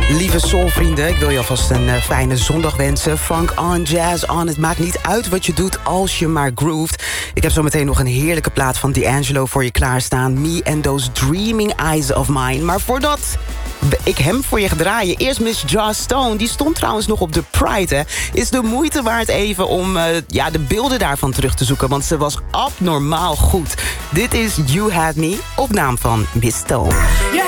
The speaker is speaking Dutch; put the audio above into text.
Lieve soulvrienden, ik wil je alvast een fijne zondag wensen. Funk on, jazz on, het maakt niet uit wat je doet als je maar grooved. Ik heb zo meteen nog een heerlijke plaat van D'Angelo voor je klaarstaan. Me and those dreaming eyes of mine. Maar voordat ik hem voor je ga draaien, eerst Miss Joss Stone. Die stond trouwens nog op de Pride, hè. Is de moeite waard even om de beelden daarvan terug te zoeken, want ze was abnormaal goed. Dit is You Had Me, op naam van Miss Stone.